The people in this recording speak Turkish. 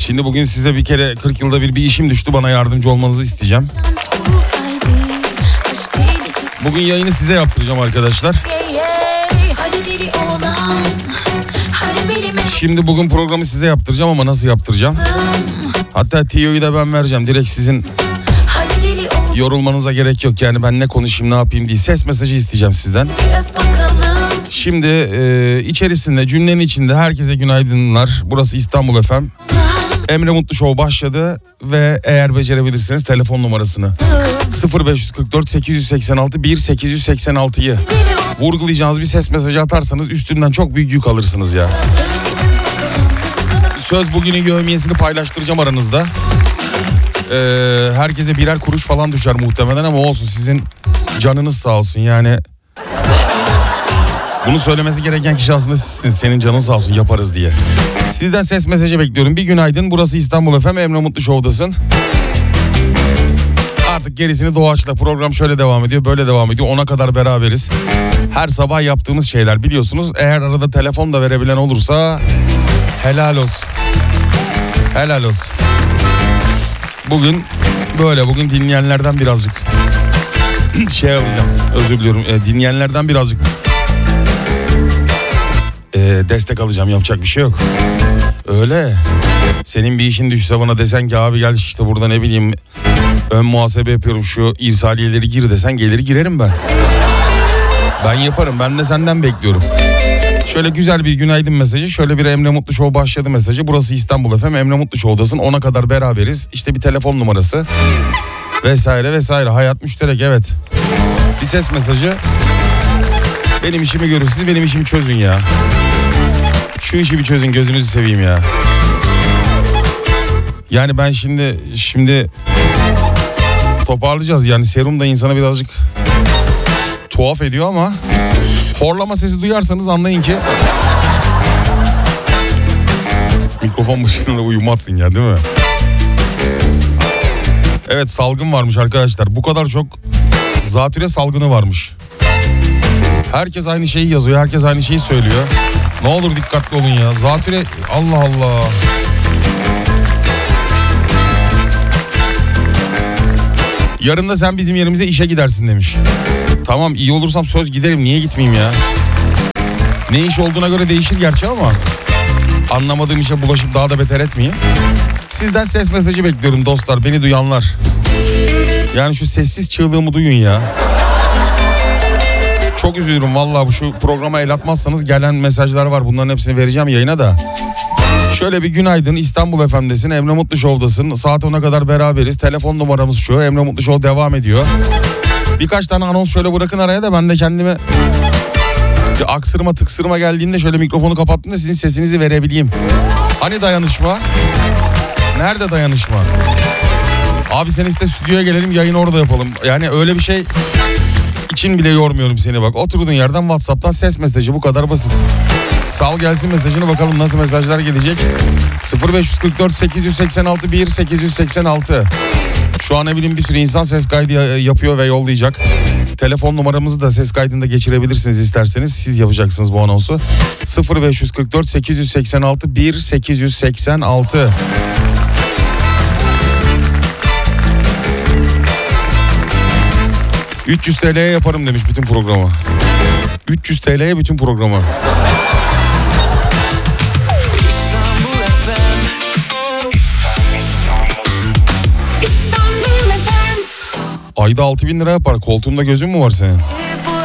Şimdi bugün size bir kere 40 yılda bir işim düştü. Bana yardımcı olmanızı isteyeceğim. Bugün yayını size yaptıracağım arkadaşlar. Şimdi bugün programı size yaptıracağım ama nasıl yaptıracağım? Hatta TO'yu da ben vereceğim. Direkt sizin yorulmanıza gerek yok. Yani ben ne konuşayım ne yapayım diye ses mesajı isteyeceğim sizden. Şimdi içerisinde cümlenin içinde herkese günaydınlar. Burası İstanbul FM. Emre Mutlu Show başladı ve eğer becerebilirseniz telefon numarasını 0544 886 1886'yı vurgulayacağınız bir ses mesajı atarsanız üstünden çok büyük yük alırsınız ya. Söz bugünün yevmiyesini paylaştıracağım aranızda. Herkese birer kuruş falan düşer muhtemelen ama olsun, sizin canınız sağ olsun yani. Bunu söylemesi gereken kişi aslında sizsiniz. Senin canın sağ olsun, yaparız diye. Sizden ses mesajı bekliyorum. Bir günaydın, burası İstanbul FM, Emre Mutlu Show'dasın. Artık gerisini doğaçla, program şöyle devam ediyor, böyle devam ediyor. 10'a kadar beraberiz. Her sabah yaptığımız şeyler biliyorsunuz. Eğer arada telefon da verebilen olursa helal olsun. Helal olsun. Bugün böyle, bugün dinleyenlerden birazcık şey alacağım, özür diliyorum. Dinleyenlerden birazcık destek alacağım, yapacak bir şey yok. Öyle. Senin bir işin düşse bana desen ki abi gel işte burada ne bileyim ön muhasebe yapıyorum, şu irsaliyeleri gir desen gelir girerim ben. Ben yaparım, ben de senden bekliyorum. Şöyle güzel bir günaydın mesajı, şöyle bir Emre Mutlu Show başladı mesajı. Burası İstanbul FM, Emre Mutlu Show'dasın, 10'a kadar beraberiz. İşte bir telefon numarası vesaire vesaire. Hayat müşterek, evet. Bir ses mesajı. Benim işimi görün, siz benim işimi çözün ya. Şu işi bir çözün, gözünüzü seveyim ya. Yani ben şimdi toparlayacağız. Yani serum da insana birazcık tuhaf ediyor ama horlama sesi duyarsanız anlayın ki mikrofon başında da uyumazsın ya, değil mi? Evet, salgın varmış arkadaşlar. Bu kadar çok zatüre salgını varmış. Herkes aynı şeyi yazıyor, herkes aynı şeyi söylüyor. Ne olur dikkatli olun ya. Zatüre, Allah Allah. Yarın da sen bizim yerimize işe gidersin demiş. Tamam, iyi olursam söz giderim, niye gitmeyeyim ya? Ne iş olduğuna göre değişir gerçi ama anlamadığım işe bulaşıp daha da beter etmeyeyim. Sizden ses mesajı bekliyorum dostlar, beni duyanlar. Yani şu sessiz çığlığımı duyun ya. Çok üzülürüm vallahi, şu programa el atmazsanız gelen mesajlar var. Bunların hepsini vereceğim yayına da. Şöyle bir günaydın, İstanbul FM'desin, Emre Mutlu Show'dasın. Saat 10'a kadar beraberiz. Telefon numaramız şu. Emre Mutlu Show devam ediyor. Birkaç tane anons şöyle bırakın araya da ben de kendime aksırma tıksırma geldiğinde şöyle mikrofonu kapattığımda sizin sesinizi verebileyim. Hani dayanışma? Nerede dayanışma? Abi sen iste stüdyoya gelelim, yayını orada yapalım. Yani öyle bir şey için bile yormuyorum seni bak. Oturduğun yerden WhatsApp'tan ses mesajı, bu kadar basit. Sal gelsin mesajını, bakalım nasıl mesajlar gelecek. 0544 886 1886. Şu an ne bileyim bir sürü insan ses kaydı yapıyor ve yollayacak. Telefon numaramızı da ses kaydında geçirebilirsiniz isterseniz. Siz yapacaksınız bu anonsu. 0544 886 1886. ...300 TL'ye yaparım demiş bütün programı. 300 TL'ye bütün programı. Ayda 6.000 lira yapar. Koltuğunda gözün mü var senin?